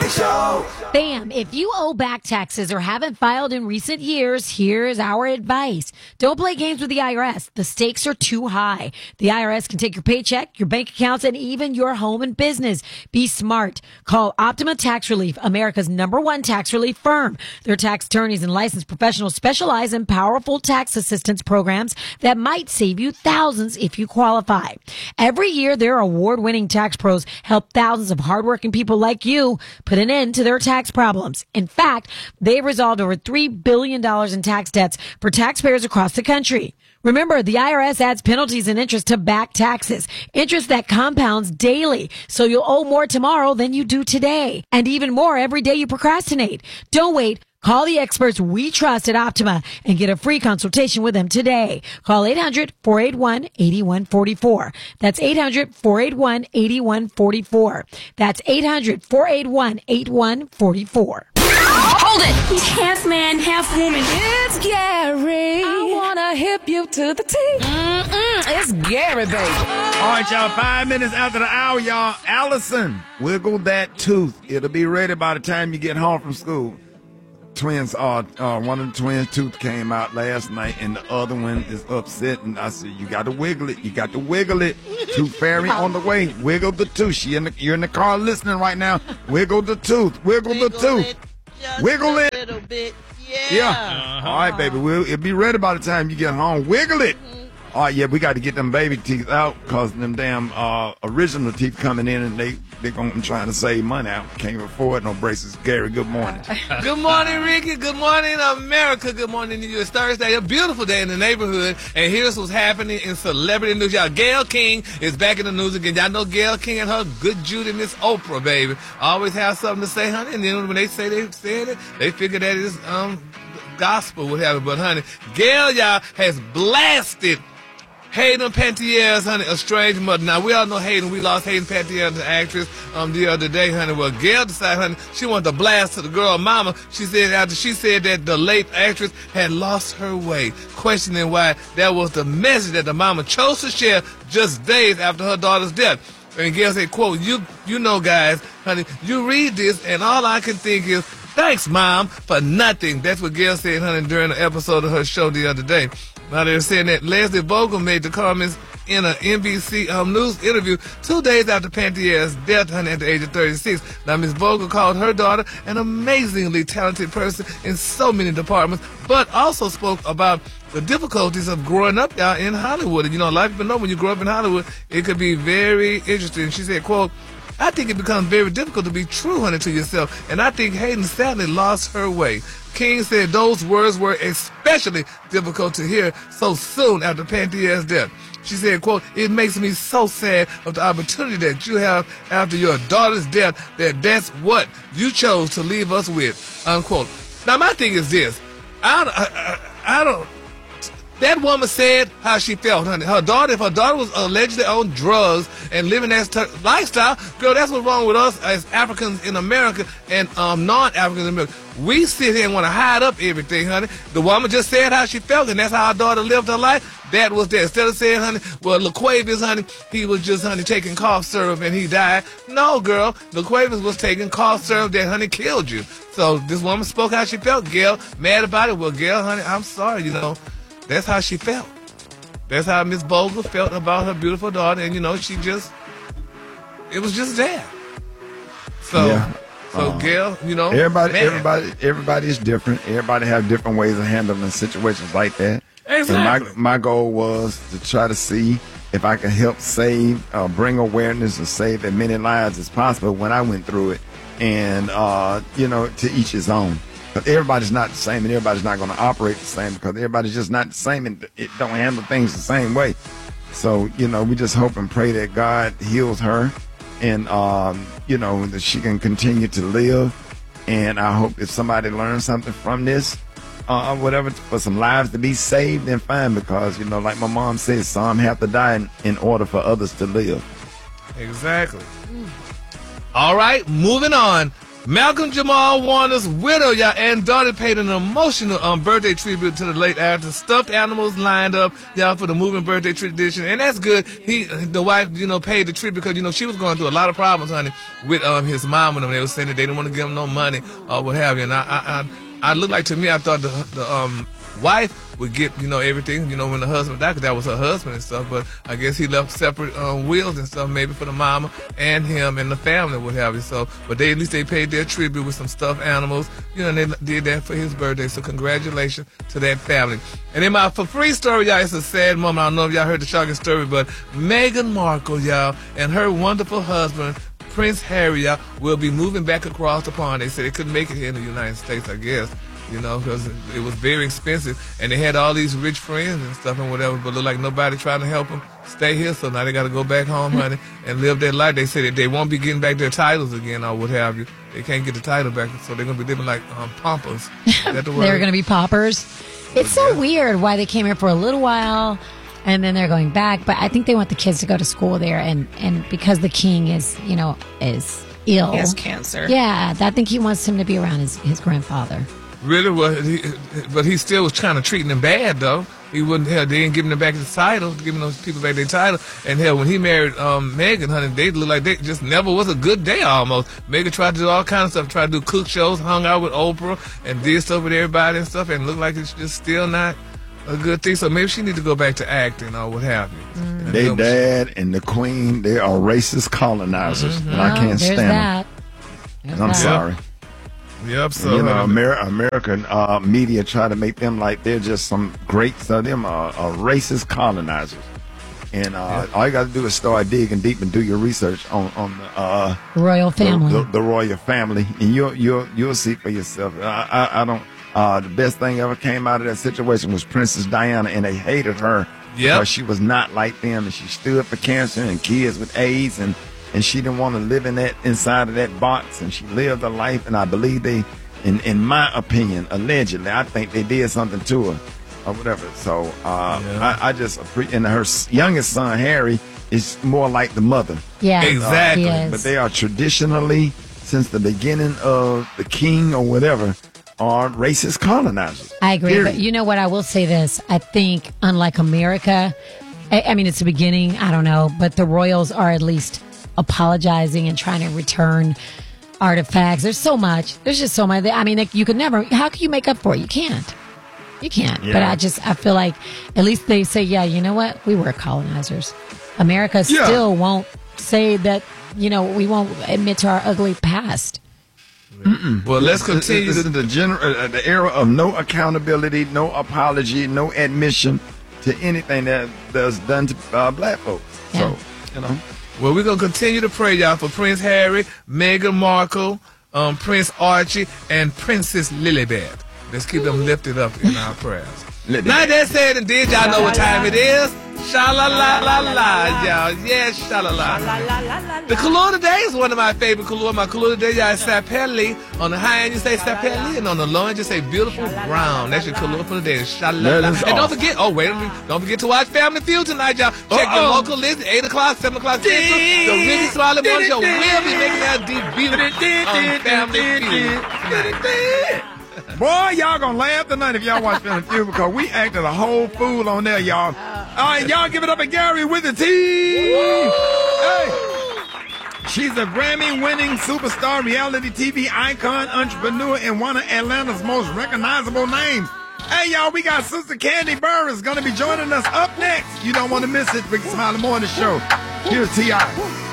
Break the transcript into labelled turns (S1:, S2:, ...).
S1: Show.
S2: Bam! If you owe back taxes or haven't filed in recent years, here's our advice. Don't play games with the IRS. The stakes are too high. The IRS can take your paycheck, your bank accounts, and even your home and business. Be smart. Call Optima Tax Relief, America's #1 tax relief firm. Their tax attorneys and licensed professionals specialize in powerful tax assistance programs that might save you thousands if you qualify. Every year, their award-winning tax pros help thousands of hardworking people like you put an end to their tax problems. In fact, they've resolved over $3 billion in tax debts for taxpayers across the country. Remember, the IRS adds penalties and interest to back taxes, interest that compounds daily, so you'll owe more tomorrow than you do today, and even more every day you procrastinate. Don't wait. Call the experts we trust at Optima and get a free consultation with them today. Call 800-481-8144. That's 800-481-8144. That's 800-481-8144.
S3: Hold it! He's half man, half woman.
S4: It's Gary. I wanna hip you to the T. It's Gary, baby.
S5: All right, y'all, 5 minutes after the hour, y'all. Allison, wiggle that tooth. It'll be ready by the time you get home from school. Twins one of the twins' tooth came out last night, and the other one is upset. And I said, "You got to wiggle it. You got to wiggle it." Tooth fairy on the way. Wiggle the tooth. You're in the car listening right now. Wiggle the tooth. Wiggle the tooth. Wiggle it.
S6: A little bit.
S5: Yeah. All right, baby. It'll be ready by the time you get home. Wiggle it. All right, yeah, we got to get them baby teeth out because them damn original teeth coming in, and they're trying to save money. I can't afford no braces. Gary, good morning.
S6: Good morning, Ricky. Good morning, America. Good morning to you. It's Thursday, a beautiful day in the neighborhood, and here's what's happening in celebrity news. Y'all, Gayle King is back in the news again. Y'all know Gayle King and her good Judy, Miss Oprah, baby. Always have something to say, honey, and then when they say they said it, they figure that it's gospel, whatever. But, honey, Gayle, y'all, has blasted Hayden Panettiere, honey, a strange mother. Now, we all know Hayden. We lost Hayden Panettiere, the actress, the other day, honey. Well, Gayle decided, honey, she wanted to blast to the girl mama. She said after she said that the late actress had lost her way, questioning why that was the message that the mama chose to share just days after her daughter's death. And Gayle said, quote, you know, guys, honey, you read this, and all I can think is, thanks, Mom, for nothing. That's what Gayle said, honey, during the episode of her show the other day. Now, they're saying that Leslie Vogel made the comments in an NBC News interview 2 days after Pantettiere's death, honey, at the age of 36. Now, Ms. Vogel called her daughter an amazingly talented person in so many departments, but also spoke about the difficulties of growing up out in Hollywood. And, you know, a lot of people know when you grow up in Hollywood, it could be very interesting. She said, quote, I think it becomes very difficult to be true, honey, to yourself. And I think Hayden sadly lost her way. King said those words were especially difficult to hear so soon after Pantettiere's death. She said, quote, it makes me so sad of the opportunity that you have after your daughter's death that's what you chose to leave us with, unquote. Now, my thing is this. I don't. That woman said how she felt, honey. Her daughter, if her daughter was allegedly on drugs and living that lifestyle, girl, that's what's wrong with us as Africans in America and non-Africans in America. We sit here and want to hide up everything, honey. The woman just said how she felt, and that's how her daughter lived her life. That was that. Instead of saying, honey, well, LaQuavis, honey, he was just, honey, taking cough syrup and he died. No, girl, LaQuavis was taking cough syrup that, honey, killed you. So this woman spoke how she felt. Gayle, mad about it. Well, Gayle, honey, I'm sorry, you know. That's how she felt. That's how Miss Vogel felt about her beautiful daughter, and you know, it was just there. So,
S5: yeah.
S6: Gayle, you know,
S5: everybody is different. Everybody have different ways of handling situations like that.
S6: Exactly.
S5: And my goal was to try to see if I could help bring awareness and save as many lives as possible when I went through it, and you know, to each his own. But everybody's not the same, and everybody's not going to operate the same because everybody's just not the same, and it don't handle things the same way. So, you know, we just hope and pray that God heals her, and you know, that she can continue to live. And I hope if somebody learns something from this, whatever, for some lives to be saved, then fine, because, you know, like my mom says, some have to die in order for others to live.
S6: Exactly. All right, moving on. Malcolm Jamal Warner's widow, y'all, and daughter paid an emotional birthday tribute to the late actor. Stuffed animals lined up, y'all, for the moving birthday tradition, and that's good. The wife, paid the tribute because, she was going through a lot of problems, honey, with his mom and them. They were saying that they didn't want to give him no money or what have you. And I looked like, to me, I thought the wife would get, everything, when the husband died, because that was her husband and stuff. But I guess he left separate wills and stuff, maybe for the mama and him and the family, what have you. So, but at least they paid their tribute with some stuffed animals, and they did that for his birthday. So congratulations to that family. And then my for free story, y'all, it's a sad moment. I don't know if y'all heard the shocking story, but Meghan Markle, y'all, and her wonderful husband, Prince Harry, y'all, will be moving back across the pond. They said they couldn't make it here in the United States, I guess. Because it was very expensive, and they had all these rich friends and stuff and whatever, but look like nobody trying to help them stay here, so now they got to go back home, honey, and live their life. They said that they won't be getting back their titles again or what have you. They can't get the title back, so they're going to be living like paupers.
S2: They're going to be paupers. It's so weird why they came here for a little while, and then they're going back, but I think they want the kids to go to school there, and because the king is, is ill.
S4: He has cancer.
S2: Yeah, I think he wants him to be around his grandfather.
S6: Really? Well, but he still was trying to treat them bad, though. He wouldn't. Hell, they didn't give him back his title, giving those people back their title. And hell, when he married Meghan, honey, they looked like they just never was a good day almost. Meghan tried to do all kinds of stuff, tried to do cook shows, hung out with Oprah, and did stuff with everybody and stuff, and looked like it's just still not a good thing. So maybe she need to go back to acting or what have you.
S5: Their dad and the queen, they are racist colonizers, and I can't stand them. I'm sorry.
S6: Yep. So
S5: American media try to make them like they're just some great. So them are racist colonizers, and all you got to do is start digging deep and do your research on the
S2: royal family,
S5: the royal family, and you'll see for yourself. I don't. The best thing ever came out of that situation was Princess Diana, and they hated her because she was not like them, and she stood for cancer and kids with AIDS, and she didn't want to live inside of that box, and she lived a life, and I believe they, in my opinion, allegedly, I think they did something to her or whatever. So I just appreciate, and her youngest son, Harry, is more like the mother.
S2: Yeah,
S6: exactly.
S2: But
S5: they are traditionally, since the beginning of the king or whatever, are racist colonizers.
S2: I agree.
S5: Period.
S2: But you know what? I will say this. I think, unlike America, I mean, it's the beginning, I don't know, but the royals are at least apologizing and trying to return artifacts. There's so much. There's just so much. I mean, you could never. How can you make up for it? You can't.
S5: Yeah.
S2: But I feel like at least they say, yeah, you know what? We were colonizers. America still won't say that. We won't admit to our ugly past.
S6: Well, let's continue.
S5: This is the era of no accountability, no apology, no admission to anything that's done to black folks.
S2: Yeah.
S5: So,
S6: Well, we're going to continue to pray, y'all, for Prince Harry, Meghan Markle, Prince Archie, and Princess Lilibet. Let's keep them lifted up in our prayers. Now that said and did, y'all know what time it is. Sha-la-la-la-la, y'all. Yes, sha-la-la. The color today is one of my favorite colors. My color today, y'all, is sapelli. On the high end, you say sapelli, and on the low end, you say beautiful brown. That's your color for the day. Sha-la-la. And don't forget, don't forget to watch Family Feud tonight, y'all. Check your local list, 8 o'clock, 7 o'clock, 10 o'clock. The Really Smiley Morning Show will be making their debut on Family Feud.
S5: Boy, y'all gonna laugh tonight if y'all watch Family Feud because we acted a whole fool on there, y'all. All right, y'all give it up at Gary with the T. Hey. She's a Grammy-winning superstar, reality TV icon, entrepreneur, and one of Atlanta's most recognizable names. Hey, y'all, we got Sister Candy Burris going to be joining us up next. You don't want to miss it. Ricky Smiley Morning Show. Here's T.I.